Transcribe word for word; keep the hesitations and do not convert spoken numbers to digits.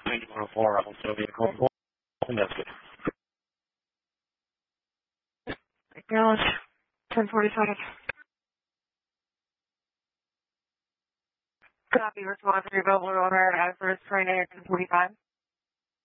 ninety-one oh four, Rebel Sylvia, Corporal. That's good. Acknowledge. ten forty-seven. Copy, respond to your Belleville owner as first train air ten forty-five.